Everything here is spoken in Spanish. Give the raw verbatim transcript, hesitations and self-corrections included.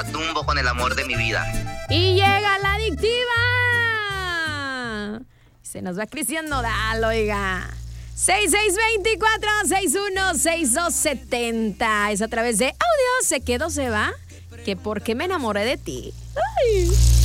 tumbo con el amor de mi vida. Y llega la adictiva. Se nos va Cristian Nodal, oiga. seis seis dos cuatro, seis uno seis dos siete cero. Es a través de audio. Se quedó, se va. Que porque me enamoré de ti. Ay.